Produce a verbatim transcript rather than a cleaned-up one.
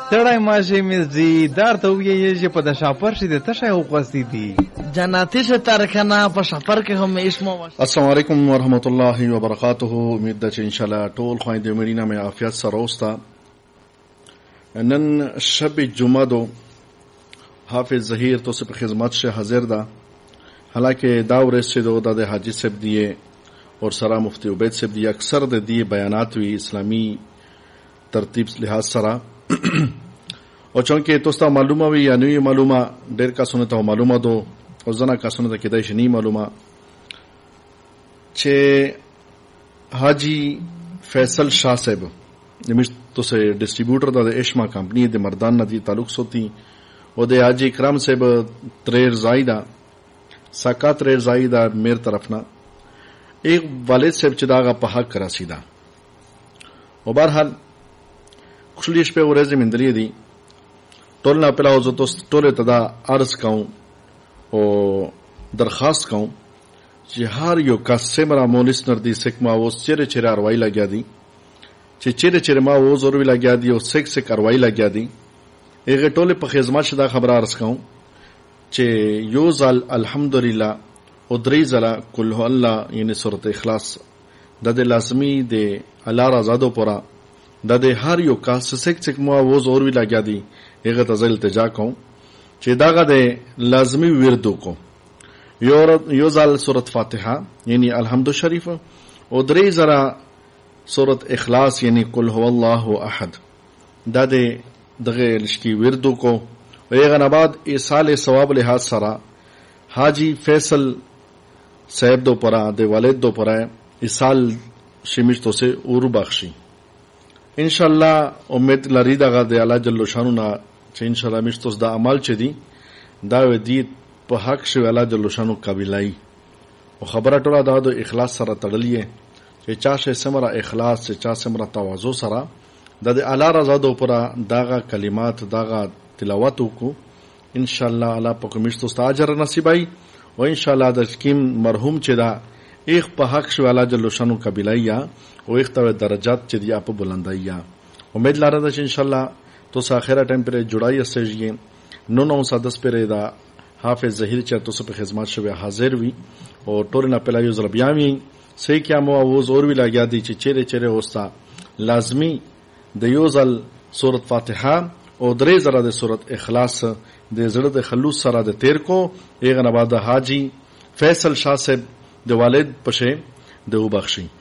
ستړی ماشي مزدي دار ته ویې چې په د شاپر شي د تشه وغوستې دي جناتي سے ترکنا په شاپر کې هم اسمو. السلام علیکم ورحمۃ اللہ وبرکاتہ. امید ده چې ان شاء الله ټول خويندې مړینه مې عافیت سره اوستا. نن شب جمعه دو حافظ ظهیر تو سے خدمت سے حاضر دا. حالانکہ داور سے دو دا حاجی صاحب دیے اور سرا مفتی عبید صاحب دیے اکثر دے دیے بیانات ہوئی اسلامی ترتیب لحاظ سرا اور چونکہ توستا معلومہ ہوئی یا نہیں معلومہ ډیر کا سنتا ہو معلومہ دو اور زنا کا سنتا کدایش نہیں معلومہ چې حاجی فیصل شاہ صاحب نمش تو سے ڈسٹریبیوٹر دا اشما کمپنی دے مردان ندی تعلق سوتی او دے حاجی اکرام صاحب تریر زائدہ ساکا تریر زائدہ میر طرفنا ایک والد صاحب چداغا په حق رسیدا. او بهرحال کښلی شپه ورځې مندلې دي ټول نه پلا وزو تو ټول ته دا عرض کوم او درخواست کوم چې هر یو کس سمرا مولس نر دي سکما و چیرې چیرې اروای لګیا دي چې چیرې چیرې ما و زور وی لګیا دي او سک سک اروای لګیا دي هغه ټول په خدمت شدا خبر عرض کوم چې یو ځل الحمدلله او درې ځله کل هو الله یعنی سورۃ اخلاص د دې لازمی د الله رضا پورا د دې هر یو کاس سک سک مو و زور وی لګیا دي هغه ته ځل التجا کوم چې داغه د لازمی وردو کو یو یو ځل سورۃ فاتحه یعنی الحمد شریف او درې ځله سورۃ اخلاص یعنی کل هو الله احد د دې دغه لشکی وردو کو هغه نه بعد ایصال ثواب لحاظ سره حاجی فیصل صاحب دو پرا دے والد دو پرا ایصال شمیش تو سے اور بخشی انشاءاللہ امید لري دغه د الله جل شانو نه چې انشاءالله مشتوس دا عمل چي دي دا ودی په حق شو الله جل شانو قابلای او خبره ټوله دا د اخلاص سره تړلې چې چا شه سمرا اخلاص چې چا سمرا تواضع سره د الله رضا دو پرا داغه کلمات داغه تلاوت کو انشاءالله الله په مشتوس اجر نصیبای و انشاءالله د سکیم مرحوم چې دا ایک په حق شو الله جل شانو قبلیا او ایک ته درجات چې دی په بلندایا. امید لاره ده چې انشاءالله تو اخره ټیم پر جوړای استږي نو نو سادس پر دا حافظ ظهیر چې تو په خدمت شوی حاضر وي او ټول نه پلایو زربیامي صحیح کیا مو او زور وی لګیا دي چې چیرې چیرې وستا لازمی د یوزل سورۃ فاتحه او درې زره د سورۃ اخلاص د زړه د خلوص سره د تیر کو ایغه نه بعد حاجی فیصل شاہ صاحب د والد پشه د وبخشي.